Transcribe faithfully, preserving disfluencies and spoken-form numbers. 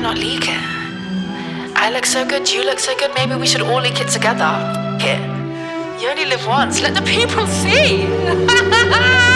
not leak it? I look so good, you look so good, maybe we should all leak it together. Here. You only live once, let the people see!